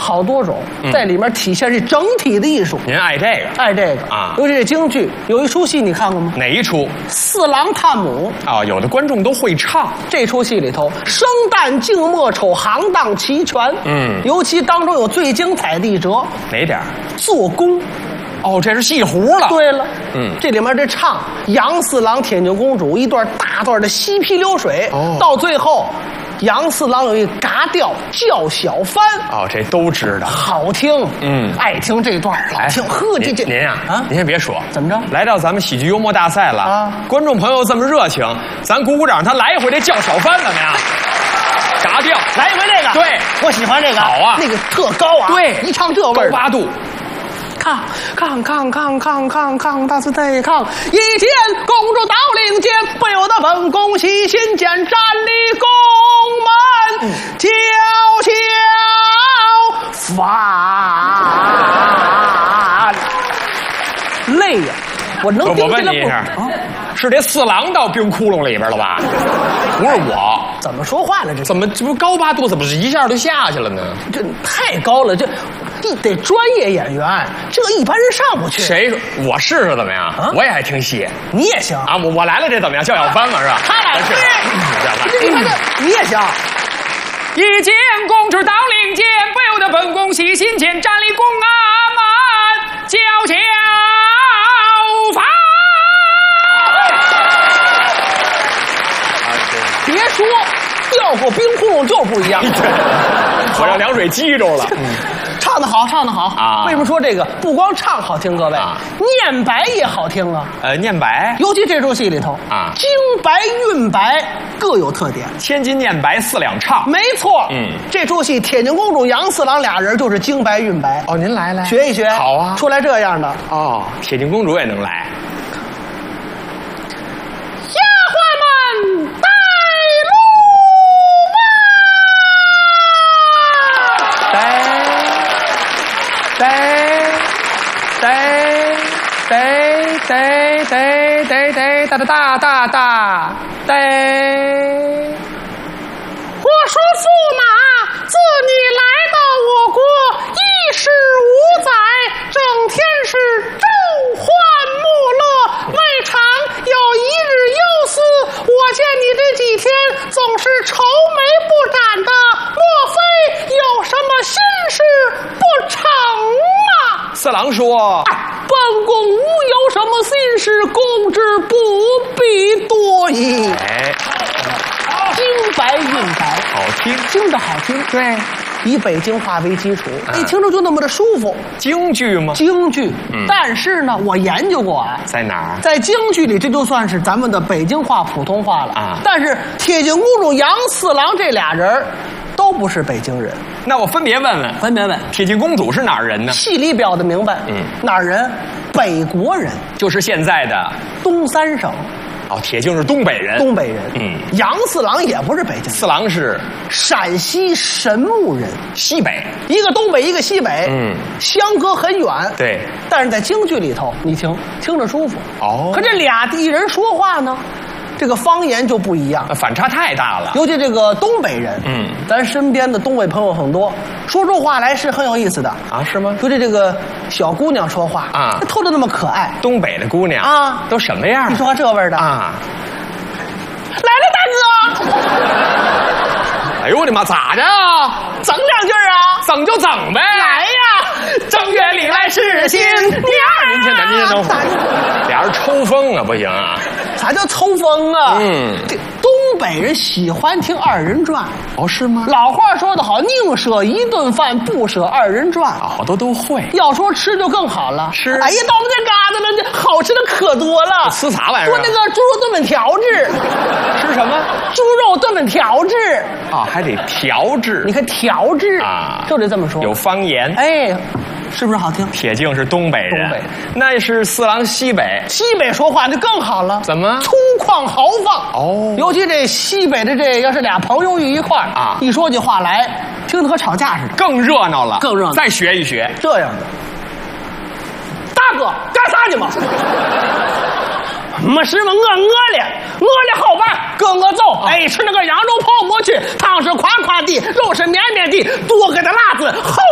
好多种，在里面体现这整体的艺术。 您爱这个？ 爱这个啊， 尤其这京剧有一出戏你看过吗？ 哪一出？ 四郎探母啊，有的观众都会唱。 这出戏里头，生旦净末丑行当齐全。尤其当中有最精彩的一折， 哪点？ 做工。 哦，这是戏胡了。 对了，这里面这唱杨四郎、铁镜公主一段大段的嬉皮流水，到最后，杨四郎有一嘎调叫小番。哦， 这都知道， 好听。爱听这段老听。呵，这您呀，您先别说， 怎么着？ 来到咱们喜剧幽默大赛了啊！观众朋友这么热情，咱鼓鼓掌，他来一回这叫小番怎么样？嘎调， 来一回这个。 对， 我喜欢这个。 好啊， 那个特高啊。 对， 一唱这味儿。 高八度。 抗，大字对抗。一见公主到领间，不由得本宫喜心间，站立宫门悄悄翻。累呀！我能我问你一下，是这四郎到冰窟窿里边了吧？不是我。 怎么说话了？这怎么这不高八度，怎么是一下就下去了呢？ 这太高了，这得专业演员，这一般人上不去。 谁说？我试试怎么样？我也爱听戏， 你也行啊！我来了，这怎么样？叫小番嘛是吧？ 他来了，你也行。 一见公主到领间，不由得本宫喜心间，站立宫门悄悄翻。 别说，掉过冰窟窿就不一样。 我让凉水激着了。 唱得好，唱得好啊！ 为什么说这个不光唱好听，各位，念白也好听啊。 念白， 尤其这出戏里头啊，京白韵白各有特点。 千金念白四两唱， 没错。这出戏铁镜公主杨四郎俩人就是京白韵白。 哦，您来学一学。 好啊， 出来这样的。 哦，铁镜公主也能来。 丫鬟们带路得， 我说驸马，自你来到我国一时无载，整天是骤患莫乐，未尝有一日忧思。我见你这几天总是愁眉不展的，莫非有什么心事不成啊？ 四郎说。 本宫无有什么心事，公之不必多疑。京白韵白， 好听， 听着好听。 对， 以北京话为基础，听着就那么的舒服。 京剧吗？ 京剧。但是呢，我研究过啊， 在哪儿？ 在京剧里，这就算是咱们的北京话、普通话了啊。但是铁镜公主杨四郎这俩人都不是北京人。 那我分别问问，铁镜公主是哪儿人呢？ 戏里表的明白，哪儿人？北国人， 就是现在的东三省。 哦，铁镜是东北人。 东北人。杨四郎也不是北京人。 四郎是陕西神木人， 西北， 一个东北，一个西北，相隔很远。 对， 但是在京剧里头，你听着舒服。哦，可这俩地人说话呢？这个方言就不一样， 反差太大了。 尤其这个东北人，咱身边的东北朋友很多，说出话来是很有意思的啊，是吗？ 就这个小姑娘说话啊，透着那么可爱。 东北的姑娘啊， 都什么样？ 你说话这味儿的啊！ 来了，大哥！ 哎呦我的妈，咋的啊？ 整两句啊？ 整就整呗！ 来呀！ 正月里来是新年，您等会儿，俩人抽风啊，不行啊！ 啥叫抽风啊？这东北人喜欢听二人转。 哦，是吗？ 老话说得好，宁舍一顿饭，不舍二人转。 好多都会。 要说吃就更好了。 是。 哎呀，到我们这嘎达了，这好吃的可多了。 吃啥玩意儿？ 说那个猪肉炖粉条子。 吃什么？ 猪肉炖粉条子。 啊，还得调制。 你看调制啊， 就得这么说。 有方言。 哎。是不是好听？ 铁镜是东北人，那是四郎西北。 西北说话就更好了， 怎么？ 粗犷豪放哦。尤其这西北的这要是俩朋友遇一块儿啊，一说起话来，听得和吵架似的， 更热闹了， 更热闹。 再学一学这样的。大哥，干啥去嘛？没事嘛，我饿了好办，跟我走。哎，吃那个羊肉泡馍去，汤是宽宽的，肉是绵绵的，多给的辣子厚。